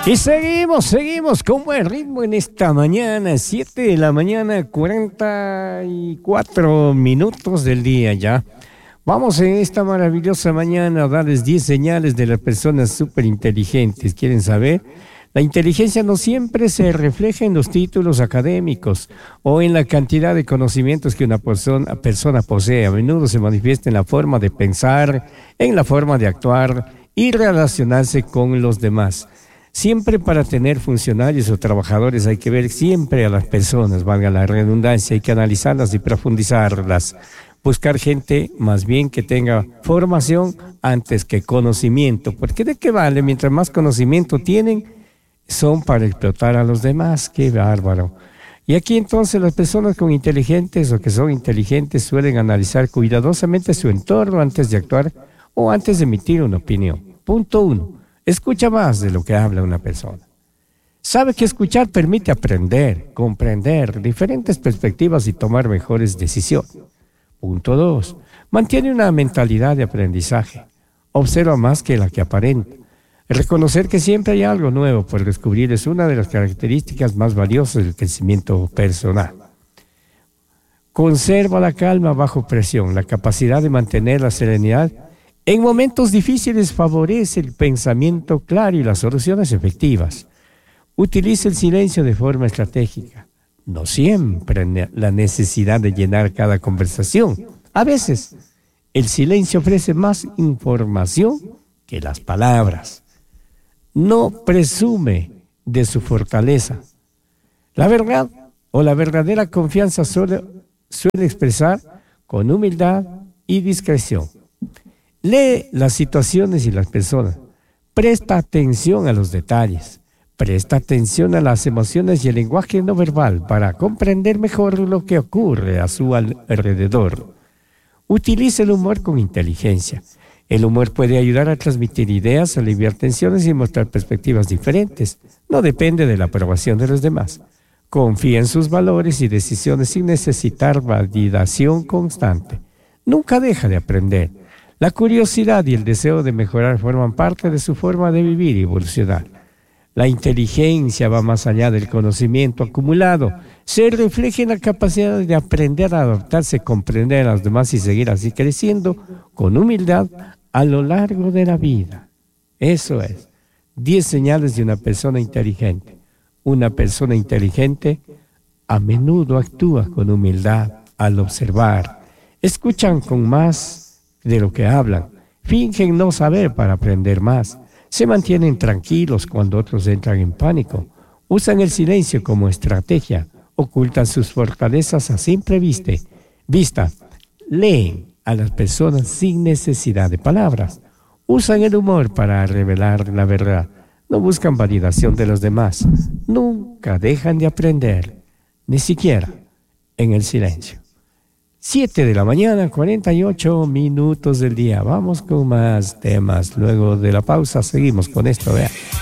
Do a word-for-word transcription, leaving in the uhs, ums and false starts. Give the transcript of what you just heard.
Y seguimos, seguimos con buen ritmo en esta mañana, siete de la mañana, cuarenta y cuatro minutos del día ya. Vamos en esta maravillosa mañana a darles diez señales de las personas súper inteligentes. ¿Quieren saber? La inteligencia no siempre se refleja en los títulos académicos o en la cantidad de conocimientos que una persona, persona posee. A menudo se manifiesta en la forma de pensar, en la forma de actuar y relacionarse con los demás. Siempre para tener funcionarios o trabajadores hay que ver siempre a las personas, valga la redundancia, hay que analizarlas y profundizarlas. Buscar gente más bien que tenga formación antes que conocimiento, porque ¿de qué vale? Mientras más conocimiento tienen, son para explotar a los demás. ¡Qué bárbaro! Y aquí entonces las personas con inteligentes o que son inteligentes suelen analizar cuidadosamente su entorno antes de actuar o antes de emitir una opinión. Punto uno. Escucha más de lo que habla una persona. Sabe que escuchar permite aprender, comprender diferentes perspectivas y tomar mejores decisiones. Punto dos. Mantiene una mentalidad de aprendizaje. Observa más que la que aparenta. Reconocer que siempre hay algo nuevo por descubrir es una de las características más valiosas del crecimiento personal. Conserva la calma bajo presión. La capacidad de mantener la serenidad en momentos difíciles favorece el pensamiento claro y las soluciones efectivas. Utiliza el silencio de forma estratégica. No siempre la necesidad de llenar cada conversación. A veces, el silencio ofrece más información que las palabras. No presume de su fortaleza. La verdad o la verdadera confianza suele, suele expresar con humildad y discreción. Lee las situaciones y las personas. Presta atención a los detalles. Presta atención a las emociones y el lenguaje no verbal para comprender mejor lo que ocurre a su alrededor. Utiliza el humor con inteligencia. El humor puede ayudar a transmitir ideas, aliviar tensiones y mostrar perspectivas diferentes. No depende de la aprobación de los demás. Confía en sus valores y decisiones sin necesitar validación constante. Nunca deja de aprender. La curiosidad y el deseo de mejorar forman parte de su forma de vivir y evolucionar. La inteligencia va más allá del conocimiento acumulado. Se refleja en la capacidad de aprender a adaptarse, comprender a los demás y seguir así creciendo con humildad a lo largo de la vida. Eso es. diez señales de una persona inteligente. Una persona inteligente a menudo actúa con humildad al observar. Escuchan con más de lo que hablan, fingen no saber para aprender más, se mantienen tranquilos cuando otros entran en pánico, usan el silencio como estrategia, ocultan sus fortalezas a simple vista, vista, leen a las personas sin necesidad de palabras, usan el humor para revelar la verdad, no buscan validación de los demás, nunca dejan de aprender, ni siquiera en el silencio. siete de la mañana, cuarenta y ocho minutos del día. Vamos con más temas. Luego de la pausa seguimos con esto, vean.